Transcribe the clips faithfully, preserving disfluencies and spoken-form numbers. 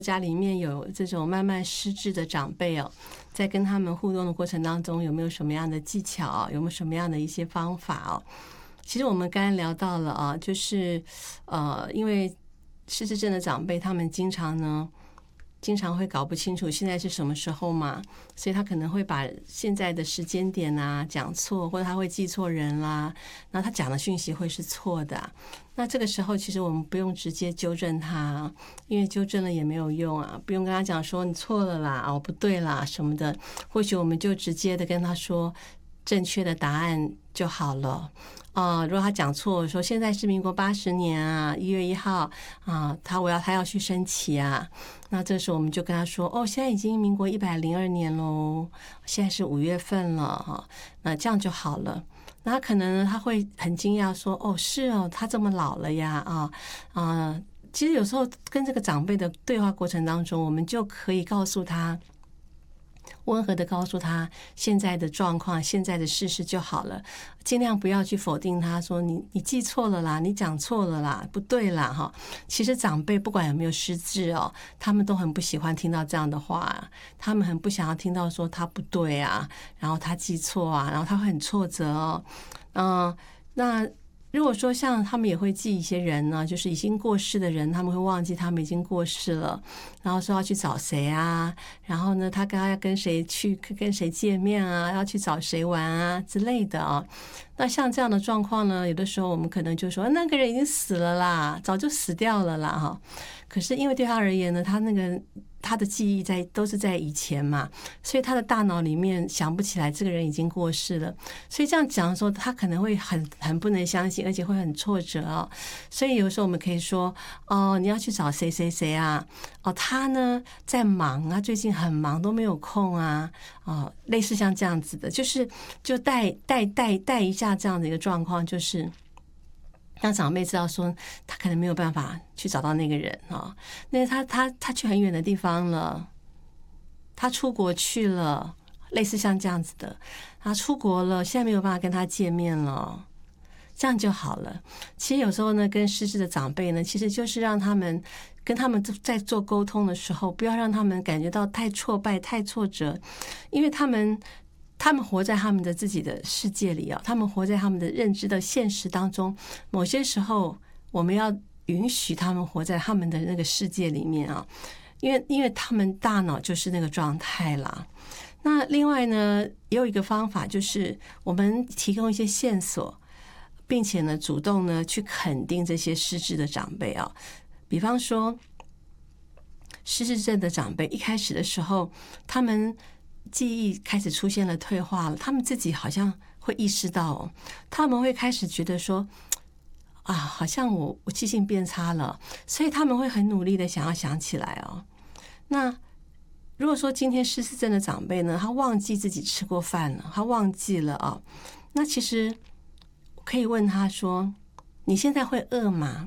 家里面有这种慢慢失智的长辈哦，在跟他们互动的过程当中，有没有什么样的技巧，有没有什么样的一些方法哦？其实我们刚才聊到了啊，就是呃，因为失智症的长辈，他们经常呢，经常会搞不清楚现在是什么时候嘛，所以他可能会把现在的时间点啊讲错，或者他会记错人啦，然后他讲的讯息会是错的。那这个时候其实我们不用直接纠正他，因为纠正了也没有用啊，不用跟他讲说你错了啦，哦不对啦什么的，或许我们就直接的跟他说正确的答案就好了。啊、呃，如果他讲错，说现在是民国八十年啊，一月一号啊，他我要他要去升旗啊，那这时候我们就跟他说，哦，现在已经民国一百零二年喽，现在是五月份了哈，那这样就好了。那他可能他会很惊讶说，哦，是哦，他这么老了呀，啊啊、呃，其实有时候跟这个长辈的对话过程当中，我们就可以告诉他。温和的告诉他现在的状况，现在的事实就好了，尽量不要去否定他说你你记错了啦，你讲错了啦，不对啦哈。其实长辈不管有没有失智哦，他们都很不喜欢听到这样的话，他们很不想要听到说他不对啊，然后他记错啊，然后他会很挫折哦。嗯，那如果说像他们也会记一些人呢，就是已经过世的人，他们会忘记他们已经过世了，然后说要去找谁啊，然后呢，他刚刚要跟谁去跟谁见面啊，要去找谁玩啊之类的啊。那像这样的状况呢，有的时候我们可能就说那个人已经死了啦，早就死掉了啦哈。可是因为对他而言呢，他那个他的记忆在都是在以前嘛，所以他的大脑里面想不起来这个人已经过世了，所以这样讲的时候，他可能会很很不能相信，而且会很挫折哦。所以有时候我们可以说，哦，你要去找谁谁谁啊，哦，他呢在忙啊，最近很忙都没有空啊，哦，类似像这样子的，就是就带带带带一下这样的一个状况，就是让长辈知道说他可能没有办法去找到那个人啊，那他他他去很远的地方了，他出国去了，类似像这样子的，他出国了，现在没有办法跟他见面了，这样就好了。其实有时候呢，跟失智的长辈呢，其实就是让他们跟他们在做沟通的时候，不要让他们感觉到太挫败、太挫折，因为他们。他们活在他们的自己的世界里啊，他们活在他们的认知的现实当中。某些时候，我们要允许他们活在他们的那个世界里面啊，因为因为他们大脑就是那个状态啦。那另外呢，也有一个方法，就是我们提供一些线索，并且呢，主动呢去肯定这些失智的长辈啊。比方说，失智症的长辈一开始的时候，他们记忆开始出现了退化了，他们自己好像会意识到哦，他们会开始觉得说啊，好像我我记性变差了，所以他们会很努力的想要想起来哦。那如果说今天失智症的长辈呢，他忘记自己吃过饭了，他忘记了啊，那其实可以问他说：“你现在会饿吗？”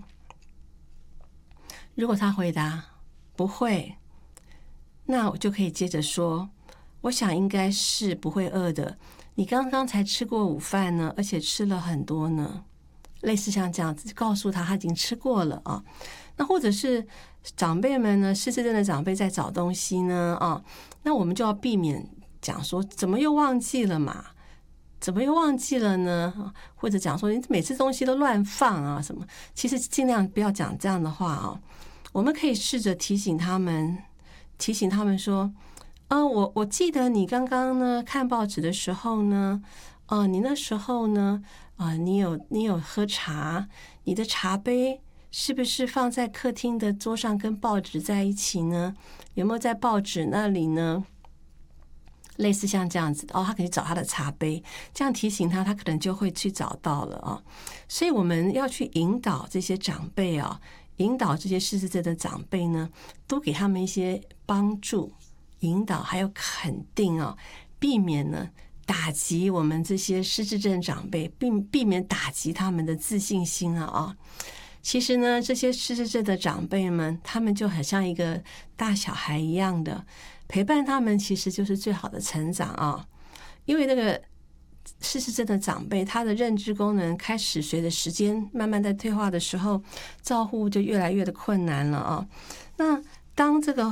如果他回答不会，那我就可以接着说。我想应该是不会饿的。你刚刚才吃过午饭呢，而且吃了很多呢，类似像这样子，告诉他他已经吃过了啊。那或者是长辈们呢，失智症的长辈在找东西呢啊，那我们就要避免讲说怎么又忘记了嘛，怎么又忘记了呢？或者讲说你每次东西都乱放啊什么？其实尽量不要讲这样的话啊。我们可以试着提醒他们，提醒他们说。啊，我我记得你刚刚呢看报纸的时候呢，啊，你那时候呢，啊，你有你有喝茶，你的茶杯是不是放在客厅的桌上跟报纸在一起呢？有没有在报纸那里呢？类似像这样子哦，他可以找他的茶杯，这样提醒他，他可能就会去找到了啊。所以我们要去引导这些长辈啊，引导这些失智症的长辈呢，多给他们一些帮助。引导还有肯定哦，避免呢打击我们这些失智症长辈，避避免打击他们的自信心啊啊！其实呢，这些失智症的长辈们，他们就很像一个大小孩一样的陪伴他们，其实就是最好的成长啊。因为那个失智症的长辈，他的认知功能开始随着时间慢慢在退化的时候，照护就越来越的困难了啊。那当这个